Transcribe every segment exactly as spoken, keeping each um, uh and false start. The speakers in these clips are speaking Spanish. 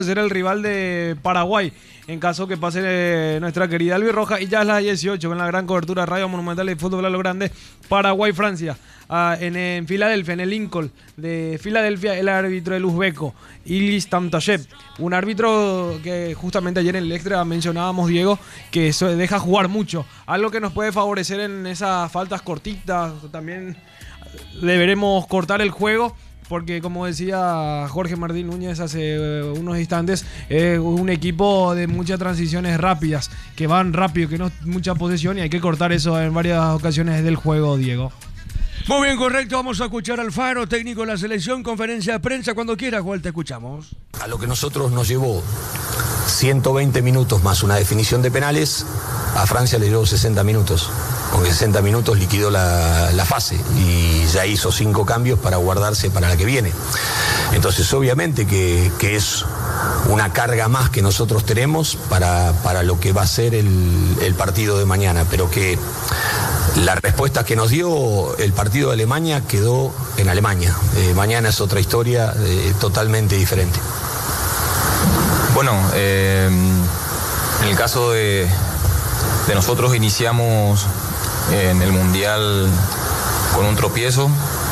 será el rival de Paraguay en caso que pase eh, nuestra querida albirroja. Y ya es las dieciocho con la gran cobertura de Radio Monumental y Fútbol a lo Grande. Paraguay-Francia ah, en, en Filadelfia, en el Lincoln de Filadelfia, el árbitro el uzbeco Ilis Tamtayev, un árbitro que justamente ayer en el extra mencionábamos, Diego, que eso deja jugar mucho, algo que nos puede favorecer en esas faltas cortitas. También deberemos cortar el juego, porque como decía Jorge Martín Núñez hace unos instantes, es un equipo de muchas transiciones rápidas, que van rápido, que no es mucha posesión, y hay que cortar eso en varias ocasiones del juego, Diego. Muy bien, correcto. Vamos a escuchar al Faro, técnico de la selección, conferencia de prensa. Cuando quieras, Juan, te escuchamos. A lo que nosotros nos llevó ciento veinte minutos más una definición de penales, a Francia le llevó sesenta minutos. Con sesenta minutos liquidó la, la fase y ya hizo cinco cambios para guardarse para la que viene. Entonces, obviamente que, que es una carga más que nosotros tenemos para, para lo que va a ser el, el partido de mañana, pero que la respuesta que nos dio el partido de Alemania quedó en Alemania. Eh, mañana es otra historia eh, totalmente diferente. Bueno, eh, en el caso de, de nosotros iniciamos en el Mundial con un tropiezo.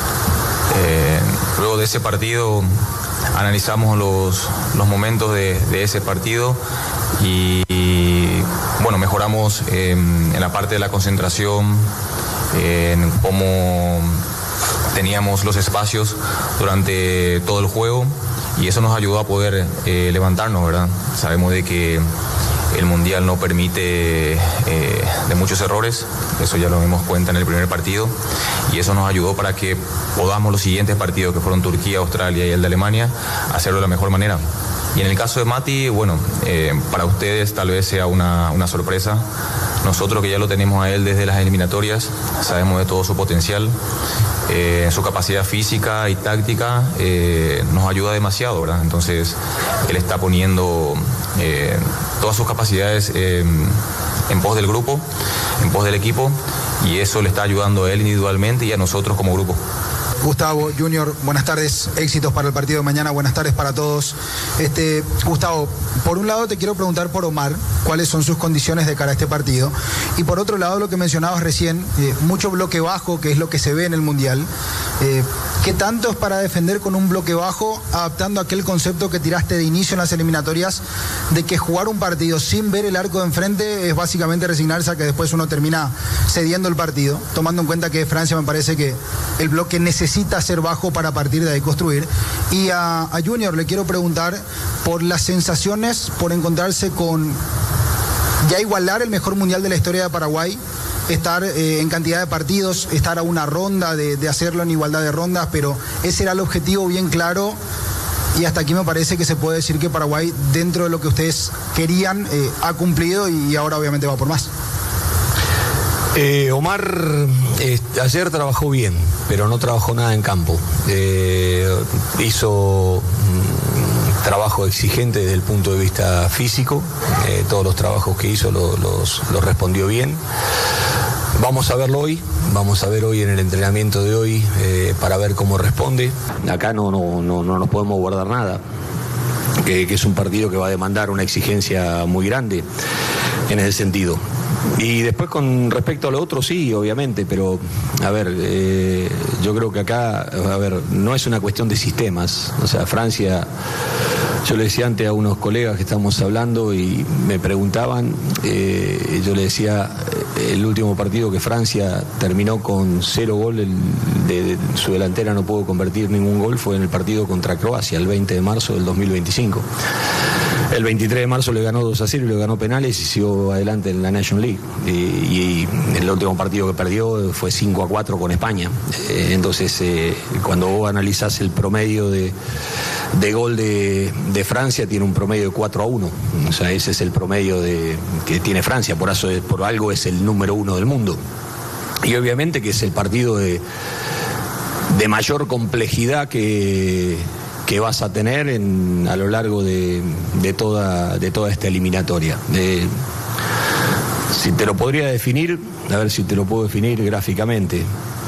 Eh, luego de ese partido analizamos los, los momentos de, de ese partido y, y bueno, mejoramos eh, en la parte de la concentración, eh, en cómo teníamos los espacios durante todo el juego, y eso nos ayudó a poder eh, levantarnos, ¿verdad? Sabemos de que el Mundial no permite eh, de muchos errores, eso ya lo dimos cuenta en el primer partido, y eso nos ayudó para que podamos los siguientes partidos, que fueron Turquía, Australia y el de Alemania, hacerlo de la mejor manera. Y en el caso de Mati, bueno, eh, para ustedes tal vez sea una, una sorpresa. Nosotros, que ya lo tenemos a él desde las eliminatorias, sabemos de todo su potencial, eh, su capacidad física y táctica, eh, nos ayuda demasiado, ¿verdad? Entonces, él está poniendo eh, todas sus capacidades eh, en pos del grupo, en pos del equipo, y eso le está ayudando a él individualmente y a nosotros como grupo. Gustavo, Junior, buenas tardes, éxitos para el partido de mañana, buenas tardes para todos. Este, Gustavo, por un lado te quiero preguntar por Omar, cuáles son sus condiciones de cara a este partido, y por otro lado lo que mencionabas recién, eh, mucho bloque bajo, que es lo que se ve en el Mundial. Eh, ¿Qué tanto es para defender con un bloque bajo, adaptando aquel concepto que tiraste de inicio en las eliminatorias, de que jugar un partido sin ver el arco de enfrente es básicamente resignarse a que después uno termina cediendo el partido, tomando en cuenta que Francia me parece que el bloque necesita necesita ser bajo para partir de ahí construir? Y a, a Junior le quiero preguntar por las sensaciones, por encontrarse con ya igualar el mejor mundial de la historia de Paraguay, estar eh, en cantidad de partidos, estar a una ronda de, de hacerlo en igualdad de rondas, pero ese era el objetivo bien claro, y hasta aquí me parece que se puede decir que Paraguay, dentro de lo que ustedes querían, eh, ha cumplido y ahora obviamente va por más. Eh, Omar eh, ayer trabajó bien, pero no trabajó nada en campo. Eh, hizo mm, trabajo exigente desde el punto de vista físico. Eh, todos los trabajos que hizo lo, los, los respondió bien. Vamos a verlo hoy, vamos a ver hoy en el entrenamiento de hoy eh, para ver cómo responde. Acá no, no, no, no nos podemos guardar nada, que, que es un partido que va a demandar una exigencia muy grande en ese sentido. Y después con respecto a lo otro, sí, obviamente, pero a ver, eh, yo creo que acá, a ver, no es una cuestión de sistemas. O sea, Francia, yo le decía antes a unos colegas que estábamos hablando y me preguntaban, eh, yo le decía, el último partido que Francia terminó con cero gol, el, de, de, su delantera no pudo convertir ningún gol, fue en el partido contra Croacia, el veinte de marzo del dos mil veinticinco. El veintitrés de marzo le ganó dos a cero y le ganó penales y siguió adelante en la National League. Y, y el último partido que perdió fue cinco a cuatro con España. Eh, entonces, eh, cuando vos analizás el promedio de, de gol de, de Francia, tiene un promedio de cuatro a uno. O sea, ese es el promedio de, que tiene Francia. Por, eso, por algo es el número uno del mundo. Y obviamente que es el partido de, de mayor complejidad que... que vas a tener en, a lo largo de, de, toda, de toda esta eliminatoria. De, si te lo podría definir, a ver si te lo puedo definir gráficamente.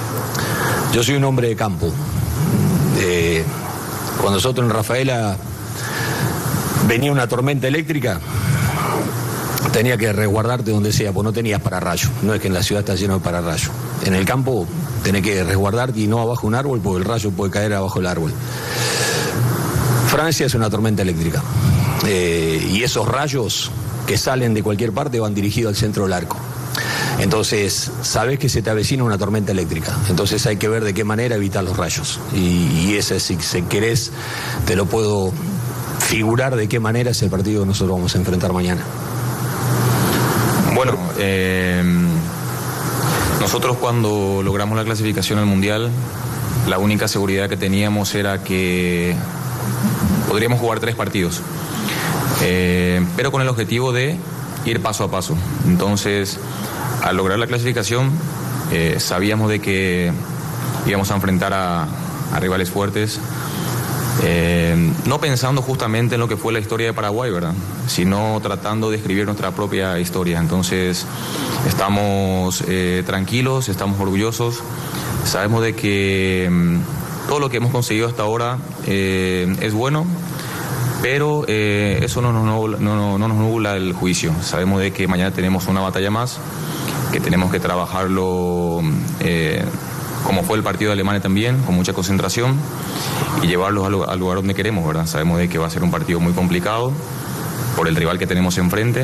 Yo soy un hombre de campo. Eh, cuando nosotros en Rafaela venía una tormenta eléctrica, tenía que resguardarte donde sea, pues no tenías pararrayo. No es que en la ciudad está lleno de pararrayo. En el campo tenés que resguardarte y no abajo un árbol, porque el rayo puede caer abajo el árbol. Francia es una tormenta eléctrica. Eh, y esos rayos que salen de cualquier parte van dirigidos al centro del arco. Entonces, sabes que se te avecina una tormenta eléctrica. Entonces hay que ver de qué manera evitar los rayos. Y, y ese, si, si querés, te lo puedo figurar de qué manera es el partido que nosotros vamos a enfrentar mañana. Bueno, eh, nosotros cuando logramos la clasificación al Mundial, la única seguridad que teníamos era que podríamos jugar tres partidos, eh, pero con el objetivo de ir paso a paso. Entonces, al lograr la clasificación, eh, sabíamos de que íbamos a enfrentar a, a rivales fuertes, eh, no pensando justamente en lo que fue la historia de Paraguay, ¿verdad?, sino tratando de escribir nuestra propia historia. Entonces, estamos eh, tranquilos, estamos orgullosos, sabemos de que eh, todo lo que hemos conseguido hasta ahora eh, es bueno, pero eh, eso no nos, nubla, no, no nos nubla el juicio. Sabemos de que mañana tenemos una batalla más, que tenemos que trabajarlo eh, como fue el partido de Alemania también, con mucha concentración, y llevarlos al, al lugar donde queremos, ¿verdad? Sabemos de que va a ser un partido muy complicado por el rival que tenemos enfrente,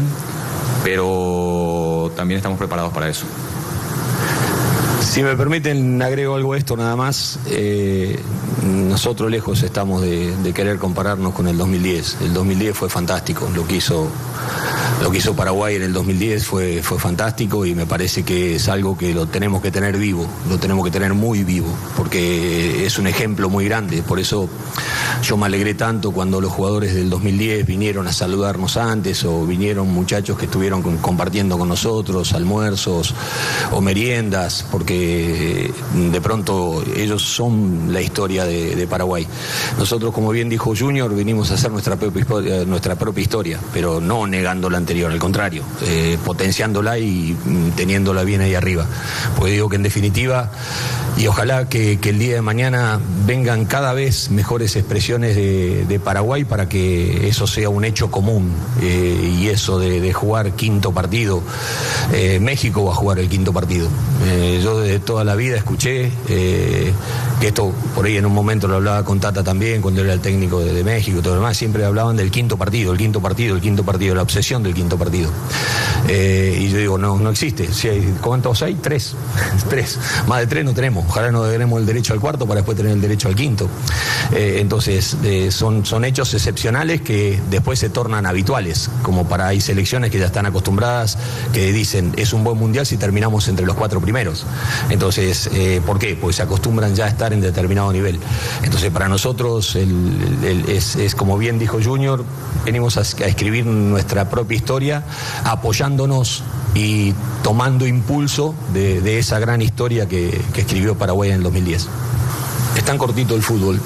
pero también estamos preparados para eso. Si me permiten, agrego algo a esto nada más. Eh, nosotros lejos estamos de, de querer compararnos con el dos mil diez. El dos mil diez fue fantástico, lo que hizo, lo que hizo Paraguay en el dos mil diez fue, fue fantástico, y me parece que es algo que lo tenemos que tener vivo, lo tenemos que tener muy vivo, porque es un ejemplo muy grande. Por eso yo me alegré tanto cuando los jugadores del dos mil diez vinieron a saludarnos antes, o vinieron muchachos que estuvieron con, compartiendo con nosotros almuerzos o meriendas, porque de pronto ellos son la historia de, de Paraguay. Nosotros, como bien dijo Junior, vinimos a hacer nuestra propia, nuestra propia historia, pero no negando la anterior, al contrario, eh, potenciándola y teniéndola bien ahí arriba. Porque digo que en definitiva, y ojalá que, que el día de mañana vengan cada vez mejores expresiones de, de Paraguay para que eso sea un hecho común, eh, y eso de, de jugar quinto partido, eh, México va a jugar el quinto partido. Eh, yo de toda la vida escuché eh, que esto, por ahí en un momento lo hablaba con Tata también, cuando era el técnico de, de México y todo lo demás, siempre hablaban del quinto partido, el quinto partido, el quinto partido, la obsesión del quinto partido. Eh, y yo digo, no, no existe. Si hay, ¿cuántos hay? Tres. Tres. Más de tres no tenemos. Ojalá no tenemos el derecho al cuarto para después tener el derecho al quinto. Eh, entonces, eh, son, son hechos excepcionales que después se tornan habituales, como para hay selecciones que ya están acostumbradas, que dicen, es un buen mundial si terminamos entre los cuatro primeros. Entonces, eh, ¿por qué? Pues se acostumbran ya a estar en determinado nivel. Entonces, para nosotros el, el, el, es, es como bien dijo Junior, venimos a, a escribir nuestra propia historia, apoyándonos y tomando impulso de, de esa gran historia que, que escribió Paraguay en el dos mil diez. Es tan cortito el fútbol,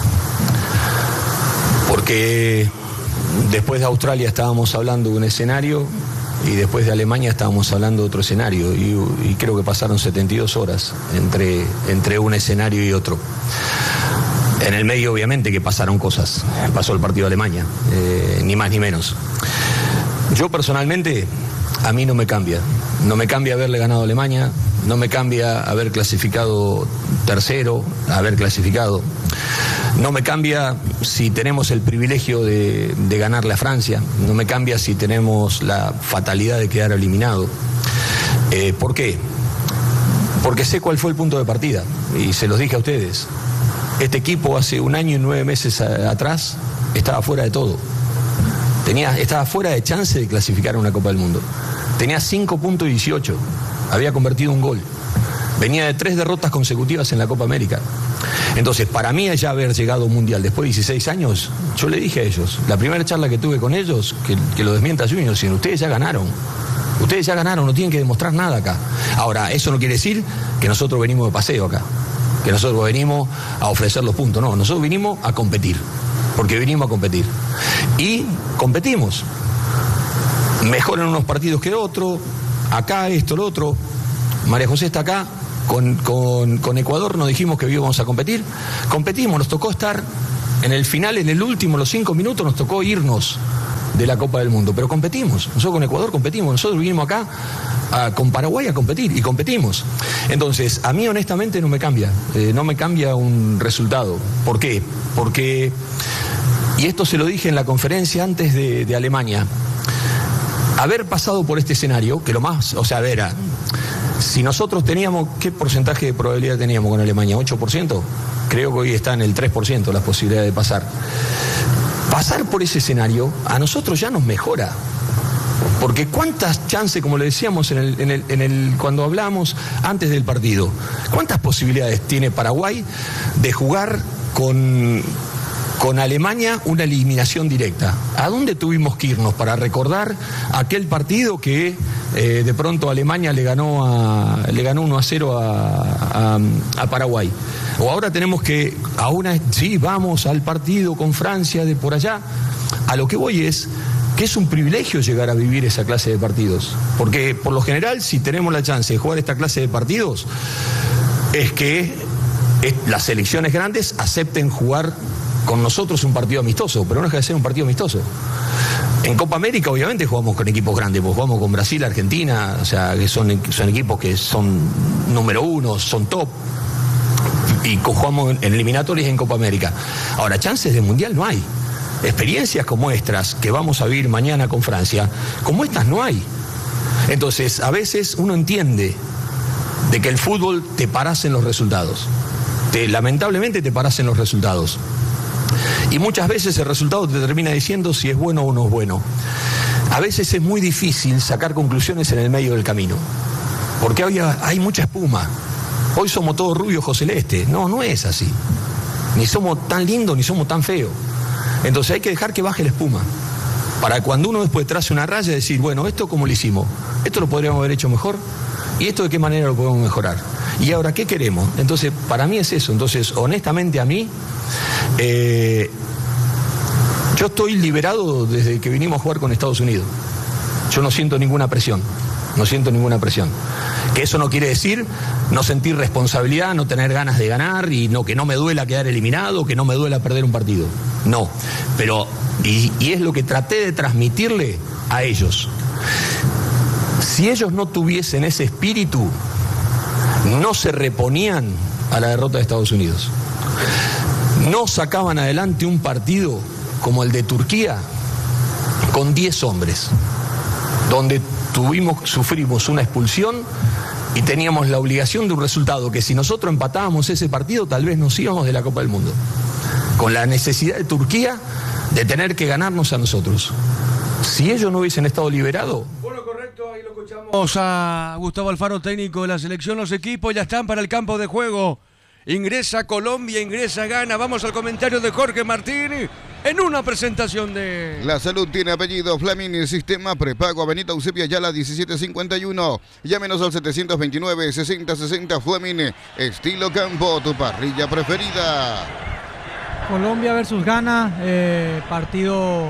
porque después de Australia estábamos hablando de un escenario, y después de Alemania estábamos hablando de otro escenario, y, y creo que pasaron setenta y dos horas entre, entre un escenario y otro. En el medio, obviamente, que pasaron cosas. Pasó el partido de Alemania, eh, ni más ni menos. Yo personalmente, a mí no me cambia. No me cambia haberle ganado a Alemania, no me cambia haber clasificado tercero, haber clasificado. No me cambia si tenemos el privilegio de, de ganarle a Francia, no me cambia si tenemos la fatalidad de quedar eliminado. Eh, ¿Por qué? Porque sé cuál fue el punto de partida, y se los dije a ustedes. Este equipo hace un año y nueve meses a, atrás estaba fuera de todo. Tenía, estaba fuera de chance de clasificar a una Copa del Mundo. Tenía cinco puntos dieciocho, había convertido un gol. Venía de tres derrotas consecutivas en la Copa América. Entonces, para mí, ya haber llegado a un mundial después de dieciséis años, yo le dije a ellos, la primera charla que tuve con ellos, que, que lo desmienta Junior, sino ustedes ya ganaron. Ustedes ya ganaron, no tienen que demostrar nada acá. Ahora, eso no quiere decir que nosotros venimos de paseo acá, que nosotros venimos a ofrecer los puntos. No, nosotros vinimos a competir, porque vinimos a competir. Y competimos. Mejor en unos partidos que otros, acá esto, lo otro. María José está acá. Con, con, con Ecuador nos dijimos que íbamos a competir. Competimos, nos tocó estar En el final, en el último, los cinco minutos, nos tocó irnos de la Copa del Mundo, pero competimos. Nosotros con Ecuador competimos, nosotros vinimos acá a, con Paraguay a competir y competimos. Entonces, a mí honestamente no me cambia, eh, no me cambia un resultado. ¿Por qué? Porque, y esto se lo dije en la conferencia antes de, de Alemania, haber pasado por este escenario, que lo más, o sea, a ver, si nosotros teníamos, ¿qué porcentaje de probabilidad teníamos con Alemania? ¿ocho por ciento? Creo que hoy está en el tres por ciento las posibilidades de pasar. Pasar por ese escenario a nosotros ya nos mejora. Porque cuántas chances, como le decíamos en el, en el, en el, cuando hablamos antes del partido, cuántas posibilidades tiene Paraguay de jugar con, con Alemania una eliminación directa. ¿A dónde tuvimos que irnos para recordar aquel partido que eh, de pronto Alemania le ganó, a, le ganó uno a cero a, a, a Paraguay? O ahora tenemos que, a una, sí, vamos al partido con Francia de por allá. A lo que voy es que es un privilegio llegar a vivir esa clase de partidos. Porque por lo general, si tenemos la chance de jugar esta clase de partidos, es que es, las selecciones grandes acepten jugar con nosotros un partido amistoso, pero no deja de ser un partido amistoso. En Copa América obviamente jugamos con equipos grandes, pues jugamos con Brasil, Argentina, o sea, que son, son equipos que son número uno, son top. Y jugamos en eliminatorias en Copa América. Ahora, chances de mundial no hay. Experiencias como estas que vamos a vivir mañana con Francia, como estas no hay. Entonces, a veces uno entiende de que el fútbol te paras en los resultados. Te, lamentablemente te paras en los resultados. Y muchas veces el resultado te termina diciendo si es bueno o no es bueno. A veces es muy difícil sacar conclusiones en el medio del camino. Porque hay, hay mucha espuma. Hoy somos todos rubios ojos celeste. No, no es así. Ni somos tan lindos ni somos tan feos. Entonces hay que dejar que baje la espuma. Para cuando uno después trace una raya y decir, bueno, esto cómo lo hicimos, esto lo podríamos haber hecho mejor, y esto de qué manera lo podemos mejorar. Y ahora, ¿qué queremos? Entonces, para mí es eso. Entonces, honestamente a mí, eh, yo estoy liberado desde que vinimos a jugar con Estados Unidos. Yo no siento ninguna presión. No siento ninguna presión. Que eso no quiere decir no sentir responsabilidad, no tener ganas de ganar y no, que no me duela quedar eliminado, que no me duela perder un partido. No, pero, y, y es lo que traté de transmitirle a ellos. Si ellos no tuviesen ese espíritu, no se reponían a la derrota de Estados Unidos. No sacaban adelante un partido como el de Turquía con diez hombres, donde tuvimos, sufrimos una expulsión y teníamos la obligación de un resultado que si nosotros empatábamos ese partido tal vez nos íbamos de la Copa del Mundo, con la necesidad de Turquía de tener que ganarnos a nosotros. Si ellos no hubiesen estado liberados. Bueno, correcto, ahí lo escuchamos. Vamos a Gustavo Alfaro, técnico de la selección. Los equipos ya están para el campo de juego. Ingresa Colombia, ingresa Ghana. Vamos al comentario de Jorge Martín en una presentación de... La Salud tiene apellido Flamini, sistema prepago, Avenida Eusebio Ayala diecisiete cincuenta y uno. Llámenos al setecientos veintinueve, sesenta sesenta. Flamini, estilo campo, tu parrilla preferida. Colombia versus Ghana, eh, partido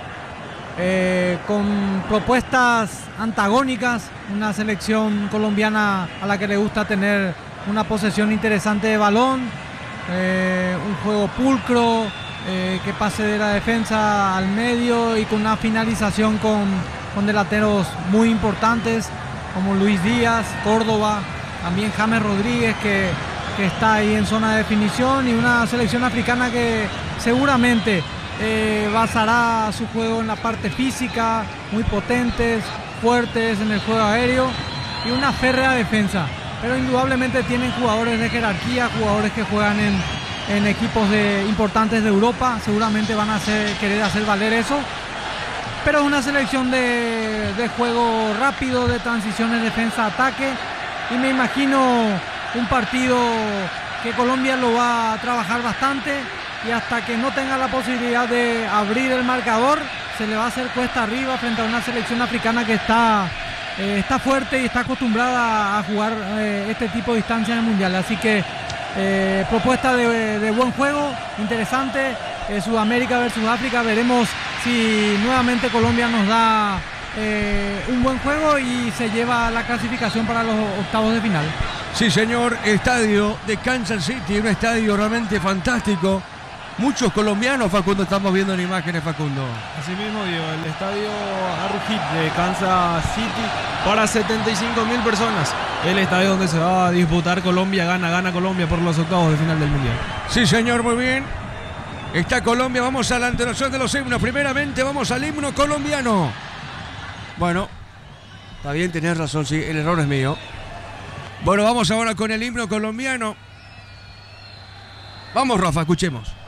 eh, con propuestas antagónicas, una selección colombiana a la que le gusta tener una posesión interesante de balón, eh, un juego pulcro, eh, que pase de la defensa al medio y con una finalización con, con delanteros muy importantes como Luis Díaz, Córdoba, también James Rodríguez que, que está ahí en zona de definición, y una selección africana que seguramente eh, basará su juego en la parte física, muy potentes, fuertes en el juego aéreo y una férrea defensa. Pero indudablemente tienen jugadores de jerarquía, jugadores que juegan en, en equipos de, importantes de Europa, seguramente van a hacer, querer hacer valer eso. Pero es una selección de, de juego rápido, de transiciones defensa-ataque, y me imagino un partido que Colombia lo va a trabajar bastante, y hasta que no tenga la posibilidad de abrir el marcador, se le va a hacer cuesta arriba frente a una selección africana que está... Eh, está fuerte y está acostumbrada a jugar eh, este tipo de distancias en el Mundial. Así que eh, propuesta de, de buen juego, interesante, eh, Sudamérica versus África. Veremos si nuevamente Colombia nos da eh, un buen juego y se lleva la clasificación para los octavos de final. Sí, señor, estadio de Kansas City, un estadio realmente fantástico. Muchos colombianos, Facundo, estamos viendo en imágenes, Facundo. Así mismo, Diego, el estadio Arrowhead de Kansas City para setenta y cinco mil personas. El estadio donde se va a disputar Colombia, gana, gana Colombia por los octavos de final del Mundial. Sí, señor, muy bien. Está Colombia, vamos a la antelación de los himnos. Primeramente vamos al himno colombiano. Bueno, está bien, tenés razón, sí, el error es mío. Bueno, vamos ahora con el himno colombiano. Vamos, Rafa, escuchemos.